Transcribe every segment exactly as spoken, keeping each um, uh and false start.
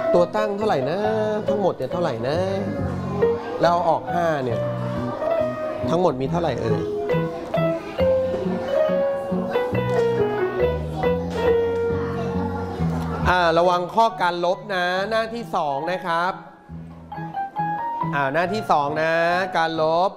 ตัวตั้งเท่าไหร่นะทั้งหมดเนี่ยเท่าไหร่นะแล้วเอาออกห้าเนี่ยทั้งหมดมีเท่าไหร่เอ่ยอ่าระวังข้อการลบนะหน้าที่สองนะครับอ่าหน้าที่สองนะการลบ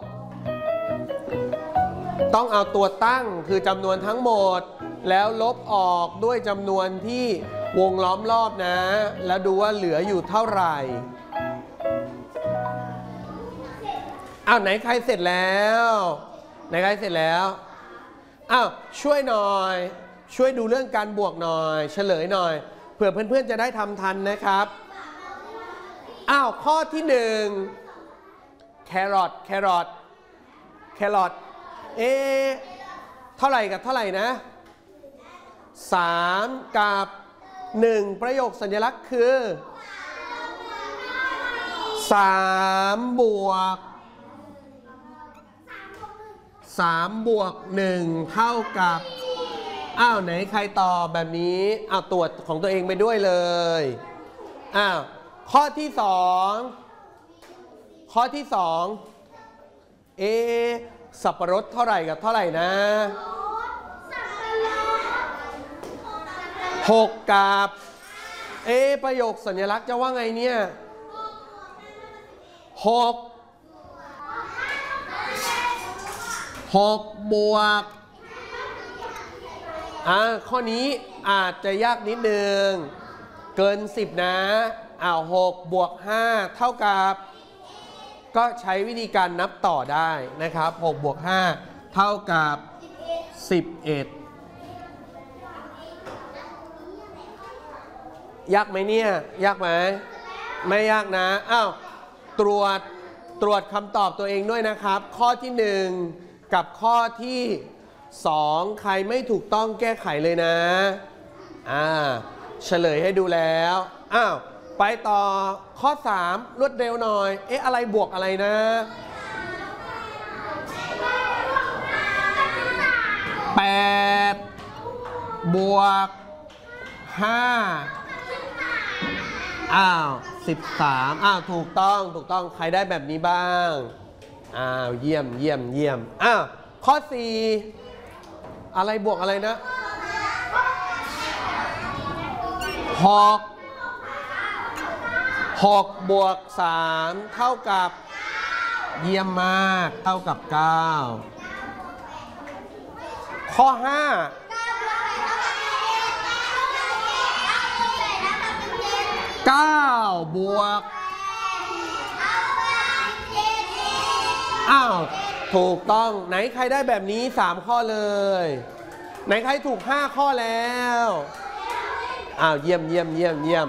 ต้องเอาตัวตั้งคือจำนวนทั้งหมดแล้วลบออกด้วยจำนวนที่วงล้อมรอบนะแล้วดูว่าเหลืออยู่เท่าไหร่อ้าวไหนใครเสร็จแล้วไหนใครเสร็จแล้วอ้าวช่วยหน่อยช่วยดูเรื่องการบวกหน่อยเฉลยหน่อยเผื่อเพื่อนๆจะได้ทำทันนะครับอ้าวข้อที่หนึ่งแครอทแครอทแครอทเอ๊ะเท่าไหร่กับเท่าไหร่นะสามกับหนึ่งประโยคสัญลักษณ์คือสามบวกสามบวกหนึ่งเท่ากับอ้าวไหนใครตอบแบบนี้อ้าวตรวจของตัวเองไปด้วยเลยอ้าวข้อที่สองข้อที่สองเอสับปะรดเท่าไหร่กับเท่าไหร่นะหกกับเอประโยคสัญลักษณ์จะว่าไงเนี่ยหกหกบวกอ่าข้อนี้อาจจะยากนิดนึงเกินสิบนะอ้าวหกบวกห้าเท่ากับก็ใช้วิธีการนับต่อได้นะครับหกบวกห้าเท่ากับสิบเอ็ดยากไหมเนี่ยยากไหมไม่ยากนะอ้าวตรวจตรวจคำตอบตัวเองด้วยนะครับข้อที่หนึ่งกับข้อที่สองใครไม่ถูกต้องแก้ไขเลยนะอ่าเฉลยให้ดูแล้วอ้าวไปต่อข้อสามรวดเร็วหน่อยเอ๊ะอะไรบวกอะไรนะแปดบวกห้าอ้าวสิบสามอ้าวถูกต้องถูกต้องใครได้แบบนี้บ้างอ้าวเยี่ยมเยี่ยมเยี่ยมอ้าวข้อสี่อะไรบวกอะไรนะหกหกบวกสามเท่ากับเยี่ยมมากเท่ากับเก้าข้อห้าเก้าบวกอ้าวถูกต้องไหนใครได้แบบนี้สามข้อเลยไหนใครถูกห้าข้อแล้วอ้าวเยี่ยมเยี่ยมเยี่ยมเยี่ยม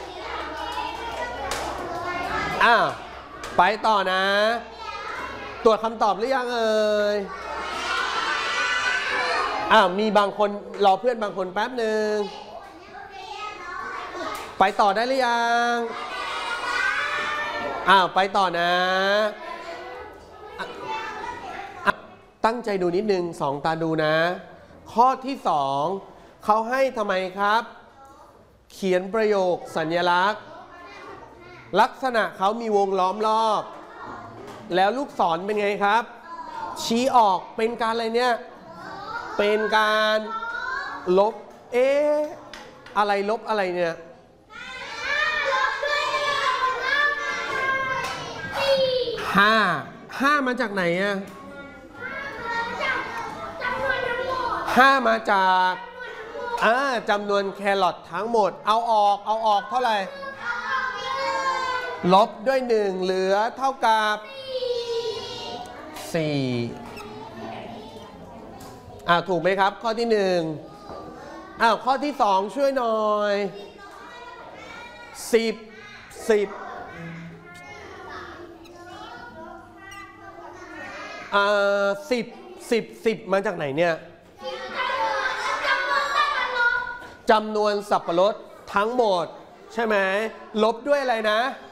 อ้าวไปต่อนะตรวจคำตอบหรือยังเอ่ยอ้าวมีบางคนรอเพื่อนบางคนแป๊บหนึ่งไปต่อได้หรือยังอ้าวไปต่อนะตั้งใจดูนิดนึงสองตาดูนะข้อที่สองเขาให้ทำไมครับเขียนประโยคสัญลักษณ์ลักษณะเขามีวงล้อมรอบแล้วลูกศรเป็นไงครับชี้ออกเป็นการอะไรเนี่ยเป็นการลบเอ๊ะอะไรลบอะไรเนี่ยห้าห้ามาจากไหนอะห้ามาจากอ่าจำนวนแครอททั้งหมดเอาออกเอาออกเท่าไหร่ลบด้วยหนึ่งเหลือเท่ากับสี่อ่าถูกไหมครับข้อที่หนึ่งอ้าวข้อที่สองช่วยหน่อยสิบสิบอ่าสิบสิบสิบมาจากไหนเนี่ยจำนวนสับปะรดทั้งหมดใช่ไหมลบด้วยอะไรนะ